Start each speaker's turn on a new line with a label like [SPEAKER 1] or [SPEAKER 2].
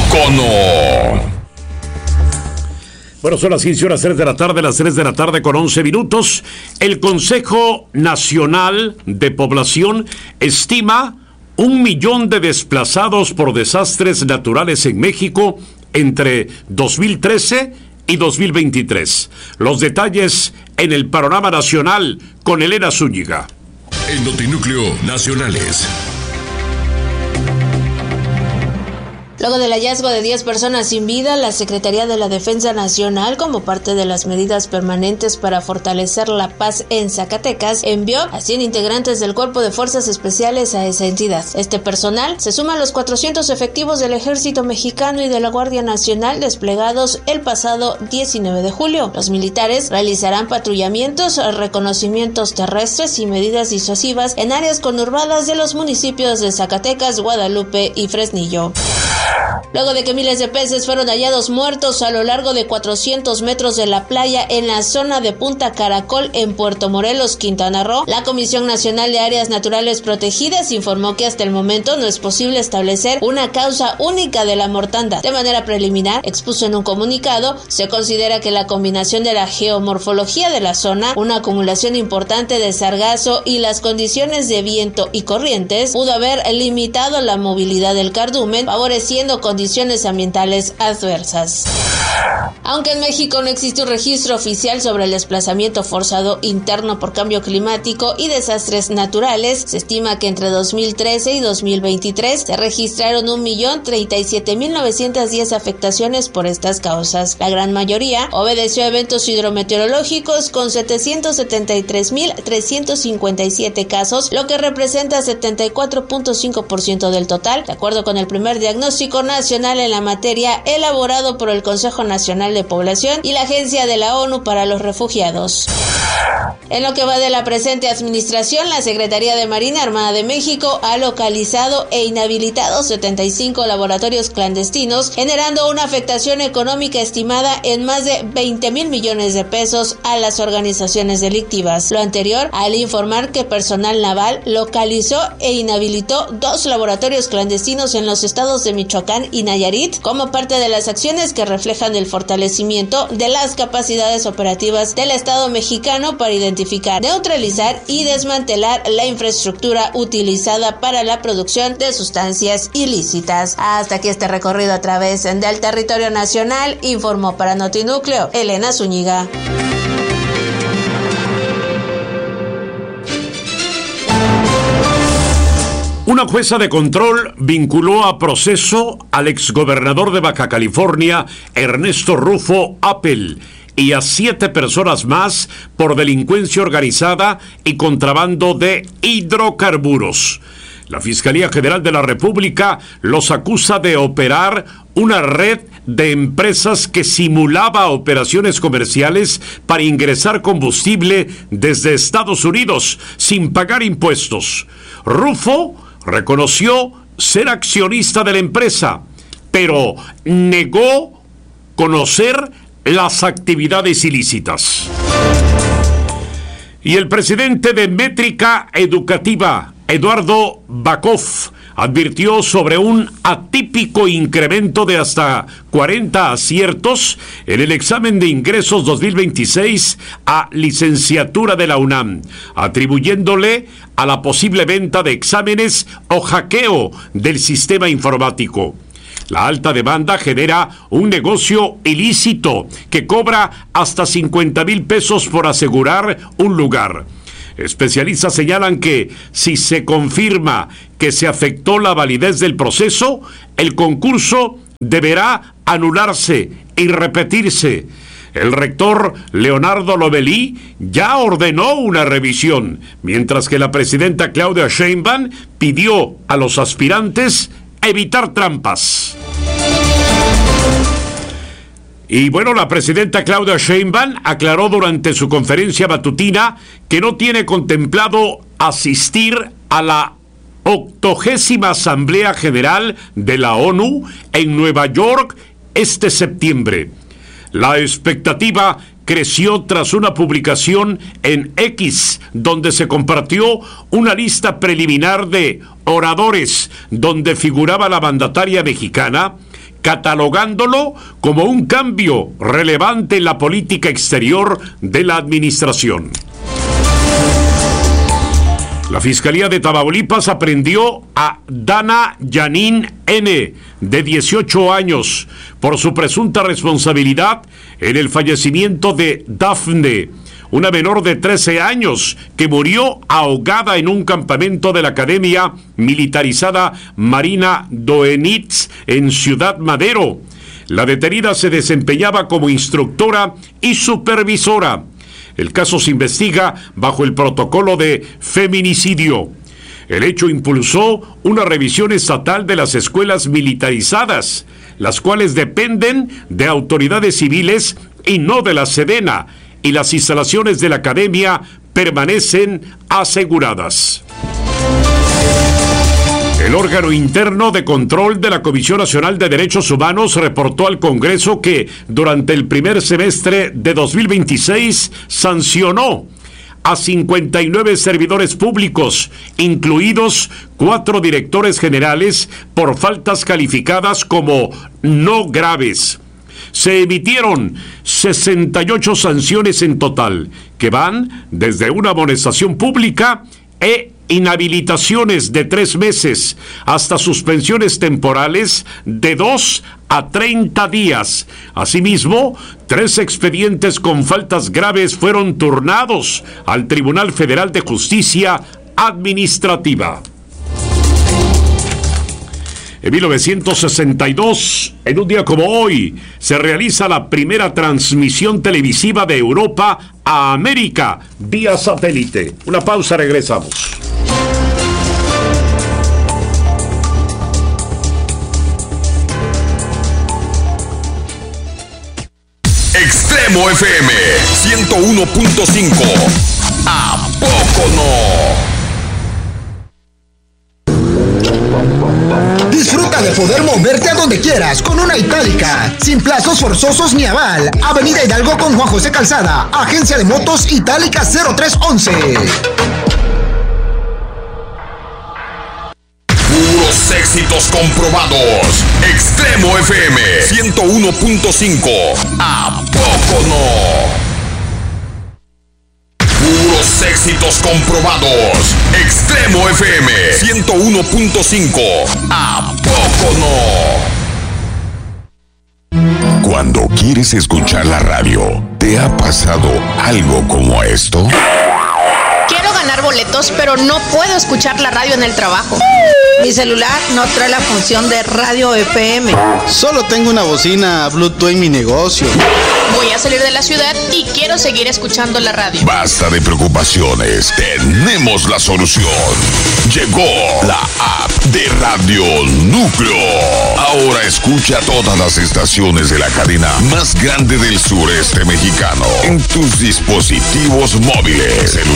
[SPEAKER 1] Icono.
[SPEAKER 2] Bueno, son las 15:03 de la tarde, las 3 de la tarde con 11 minutos. El Consejo Nacional de Población estima 1 millón de desplazados por desastres naturales en México entre 2013 y 2023. Los detalles en el panorama nacional con Elena Zúñiga.
[SPEAKER 1] En Notinúcleo Nacionales.
[SPEAKER 3] Luego del hallazgo de 10 personas sin vida, la Secretaría de la Defensa Nacional, como parte de las medidas permanentes para fortalecer la paz en Zacatecas, envió a 100 integrantes del Cuerpo de Fuerzas Especiales a esa entidad. Este personal se suma a los 400 efectivos del Ejército Mexicano y de la Guardia Nacional desplegados el pasado 19 de julio. Los militares realizarán patrullamientos, reconocimientos terrestres y medidas disuasivas en áreas conurbadas de los municipios de Zacatecas, Guadalupe y Fresnillo. Luego de que miles de peces fueron hallados muertos a lo largo de 400 metros de la playa en la zona de Punta Caracol en Puerto Morelos, Quintana Roo, la Comisión Nacional de Áreas Naturales Protegidas informó que hasta el momento no es posible establecer una causa única de la mortandad. De manera preliminar, expuso en un comunicado, se considera que la combinación de la geomorfología de la zona, una acumulación importante de sargazo y las condiciones de viento y corrientes pudo haber limitado la movilidad del cardumen, favoreciendo condiciones ambientales adversas. Aunque en México no existe un registro oficial sobre el desplazamiento forzado interno por cambio climático y desastres naturales, se estima que entre 2013 y 2023 se registraron 1.037.910 afectaciones por estas causas. La gran mayoría obedeció a eventos hidrometeorológicos con 773.357 casos, lo que representa 74.5% del total, de acuerdo con el primer diagnóstico nacional en la materia elaborado por el Consejo Nacional de Población y la Agencia de la ONU para los Refugiados. En lo que va de la presente administración, la Secretaría de Marina Armada de México ha localizado e inhabilitado 75 laboratorios clandestinos, generando una afectación económica estimada en más de 20,000 millones de pesos a las organizaciones delictivas. Lo anterior al informar que personal naval localizó e inhabilitó 2 laboratorios clandestinos en los estados de Michoacán y Nayarit, como parte de las acciones que reflejan el fortalecimiento de las capacidades operativas del Estado mexicano para identificar, neutralizar y desmantelar la infraestructura utilizada para la producción de sustancias ilícitas. Hasta aquí este recorrido a través del territorio nacional, informó para Notinúcleo Elena Zúñiga.
[SPEAKER 2] Una jueza de control vinculó a proceso al exgobernador de Baja California, Ernesto Rufo Appel, y a 7 personas más por delincuencia organizada y contrabando de hidrocarburos. La Fiscalía General de la República los acusa de operar una red de empresas que simulaba operaciones comerciales para ingresar combustible desde Estados Unidos sin pagar impuestos. Rufo reconoció ser accionista de la empresa, pero negó conocer las actividades ilícitas. Y el presidente de Métrica Educativa, Eduardo Bakov, advirtió sobre un atípico incremento de hasta 40 aciertos en el examen de ingresos 2026 a licenciatura de la UNAM, atribuyéndole a la posible venta de exámenes o hackeo del sistema informático. La alta demanda genera un negocio ilícito que cobra hasta 50,000 pesos por asegurar un lugar. Especialistas señalan que si se confirma que se afectó la validez del proceso, el concurso deberá anularse y repetirse. El rector Leonardo Lomelí ya ordenó una revisión, mientras que la presidenta Claudia Sheinbaum pidió a los aspirantes evitar trampas. Y bueno, la presidenta Claudia Sheinbaum aclaró durante su conferencia matutina que no tiene contemplado asistir a la 80ª Asamblea General de la ONU en Nueva York este septiembre. La expectativa creció tras una publicación en X, donde se compartió una lista preliminar de oradores, donde figuraba la mandataria mexicana, catalogándolo como un cambio relevante en la política exterior de la administración. La Fiscalía de Tamaulipas aprehendió a Dana Yanin N., de 18 años, por su presunta responsabilidad en el fallecimiento de Dafne, una menor de 13 años que murió ahogada en un campamento de la Academia Militarizada Marina Doenitz en Ciudad Madero. La detenida se desempeñaba como instructora y supervisora. El caso se investiga bajo el protocolo de feminicidio. El hecho impulsó una revisión estatal de las escuelas militarizadas, las cuales dependen de autoridades civiles y no de la Sedena, y las instalaciones de la academia permanecen aseguradas. El órgano interno de control de la Comisión Nacional de Derechos Humanos reportó al Congreso que durante el primer semestre de 2026 sancionó a 59 servidores públicos, incluidos 4 directores generales, por faltas calificadas como no graves. Se emitieron 68 sanciones en total, que van desde una amonestación pública e inhabilitaciones de 3 meses hasta suspensiones temporales de 2 a 30 días. Asimismo, 3 expedientes con faltas graves fueron turnados al Tribunal Federal de Justicia Administrativa. En 1962, en un día como hoy, se realiza la primera transmisión televisiva de Europa a América vía satélite. Una pausa, regresamos.
[SPEAKER 1] Extremo FM 101.5. ¿A poco no?
[SPEAKER 4] Disfruta de poder moverte a donde quieras con una Itálica, sin plazos forzosos ni aval. Avenida Hidalgo con Juan José Calzada, Agencia de Motos Itálica 0311.
[SPEAKER 1] Puros éxitos comprobados. Extremo FM 101.5. ¿A poco no? Puros éxitos comprobados. Extremo FM 101.5. ¿A poco no? Cuando quieres escuchar la radio, ¿te ha pasado algo como esto?
[SPEAKER 5] Quiero ganar boletos, pero no puedo escuchar la radio en el trabajo. Mi celular no trae la función de radio FM.
[SPEAKER 6] Solo tengo una bocina Bluetooth en mi negocio.
[SPEAKER 5] Voy a salir de la ciudad y quiero seguir escuchando la radio.
[SPEAKER 1] Basta de preocupaciones, tenemos la solución. Llegó la app de Radio Núcleo. Ahora escucha todas las estaciones de la cadena más grande del sureste mexicano en tus dispositivos móviles, celulares